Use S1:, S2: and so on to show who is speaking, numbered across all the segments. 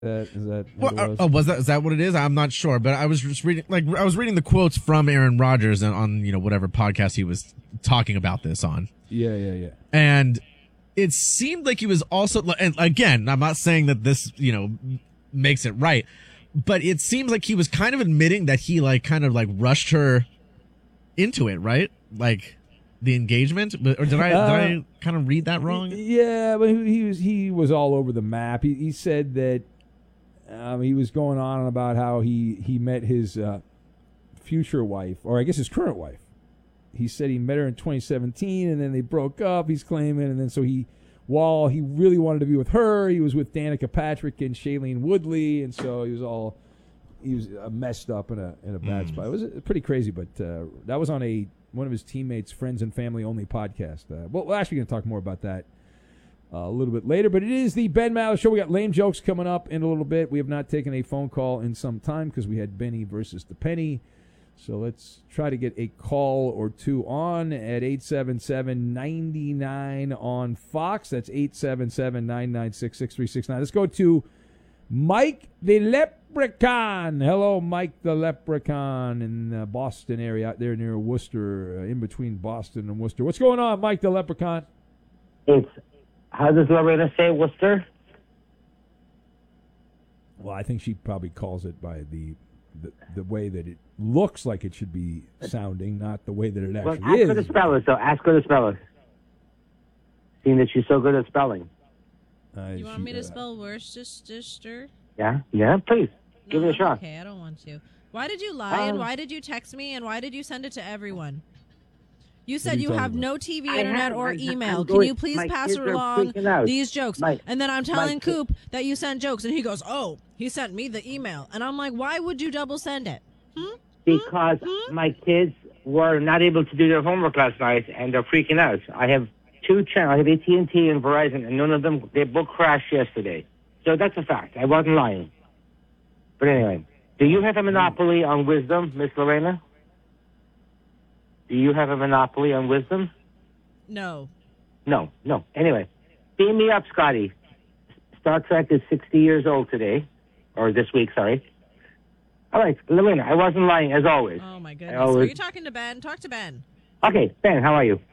S1: Is that
S2: Well,
S1: what it was?
S2: is that what it is? I'm not sure, but I was just reading the quotes from Aaron Rodgers on whatever podcast he was talking about this on.
S1: Yeah.
S2: And it seemed like he was also, and again, I'm not saying that this makes it right, but it seems like he was kind of admitting that he kind of rushed her into it, right? Like the engagement, or did I kind of read that wrong?
S1: Yeah, but he was all over the map. He said that he was going on about how he met his future wife, or I guess his current wife. He said he met her in 2017, and then they broke up. He's claiming, and then while he really wanted to be with her, he was with Danica Patrick and Shailene Woodley, and so he was messed up in a bad spot. It was pretty crazy, but that was on one of his teammates' friends and family only podcast. We're actually going to talk more about that a little bit later, but it is the Ben Maller Show. We got lame jokes coming up in a little bit. We have not taken a phone call in some time because we had Benny versus the Penny. So let's try to get a call or two on at 877-99 on Fox. That's 877-996-6369. Let's go to Mike the Leprechaun. Hello, Mike the Leprechaun in the Boston area out there near Worcester, in between Boston and Worcester. What's going on, Mike the Leprechaun?
S3: How does Lorena say Worcester?
S1: Well, I think she probably calls it by the way that it looks like it should be sounding, not the way that it actually
S3: ask
S1: is.
S3: her to spell it, so ask her to spell it. Seeing that she's so good at spelling.
S4: You want me to spell Worcester?
S3: Yeah, please. Give it a shot.
S4: Okay, I don't want to. Why did you lie, and why did you text me, and why did you send it to everyone? You said you have no TV, internet, or email. Can you please pass along these jokes? And then I'm telling Coop that you sent jokes, and he goes, oh, he sent me the email. And I'm like, why would you double send it?
S3: Because my kids were not able to do their homework last night, and they're freaking out. I have two channels. I have AT&T and Verizon, and none of them, they both crashed yesterday. So that's a fact. I wasn't lying. But anyway, do you have a monopoly on wisdom, Miss Lorena? Do you have a monopoly on wisdom?
S4: No.
S3: No. Anyway, beam me up, Scotty. Star Trek is 60 years old today, or this week, sorry. All right, Lorena, I wasn't lying, as always.
S4: Oh, my goodness. Are you talking to Ben? Talk to Ben.
S3: Okay, Ben, how are you?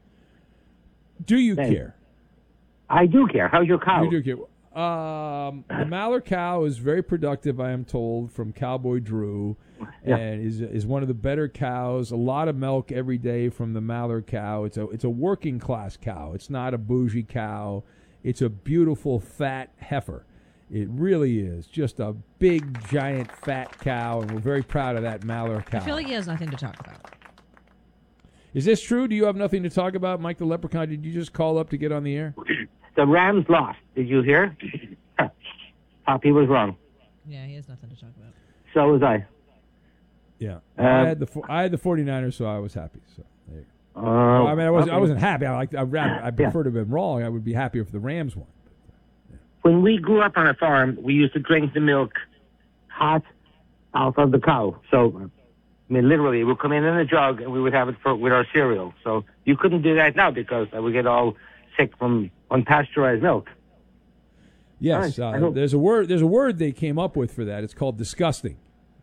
S1: Do you care?
S3: I do care. How's your cow?
S1: You do care. The Maller cow is very productive, I am told, from Cowboy Drew, and is one of the better cows. A lot of milk every day from the Maller cow. It's a working class cow. It's not a bougie cow. It's a beautiful fat heifer. It really is just a big giant fat cow, and we're very proud of that Maller cow.
S4: I feel like he has nothing to talk about.
S1: Is this true? Do you have nothing to talk about, Mike the Leprechaun? Did you just call up to get on the air?
S3: The Rams lost. Did you hear? Poppy was wrong.
S4: Yeah, he has nothing to talk about.
S3: So was I.
S1: Yeah, I had the 49ers, so I was happy. So there you go. I mean, I wasn't happy. I prefer to have been wrong. I would be happier if the Rams won.
S3: When we grew up on a farm, we used to drink the milk hot out of the cow. So, I mean, literally, it would come in a jug, and we would have it with our cereal. So you couldn't do that now because I would get all sick from unpasteurized milk.
S1: Yes, there's a word they came up with for that. It's called disgusting.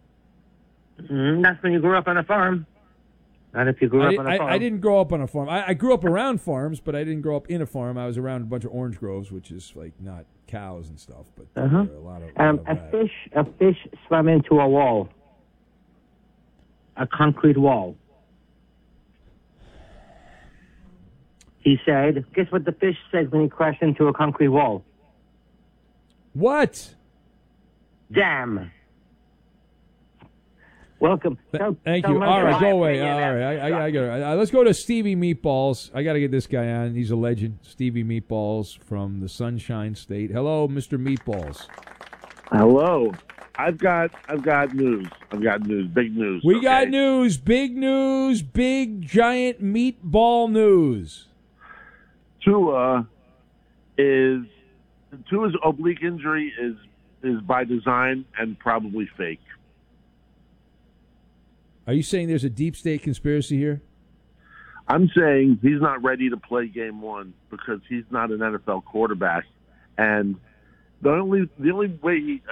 S3: That's when you grew up on a farm. Not if you grew up on a farm.
S1: I didn't grow up on a farm. I grew up around farms, but I didn't grow up in a farm. I was around a bunch of orange groves, which is like not cows and stuff, but there are a lot of
S3: a fish swam into a wall, a concrete wall. He said, guess what the fish said when he crashed into a concrete wall?
S1: What?
S3: Damn. Welcome.
S1: Thank you. All right, go away. All right, I got it. Let's go to Stevie Meatballs. I got to get this guy on. He's a legend. Stevie Meatballs from the Sunshine State. Hello, Mr. Meatballs.
S5: Hello. I've got news. Big news.
S1: We got news. Big news. Big giant meatball news.
S5: Tua's oblique injury is by design and probably fake.
S1: Are you saying there's a deep state conspiracy here?
S5: I'm saying he's not ready to play game one because he's not an NFL quarterback. And The only way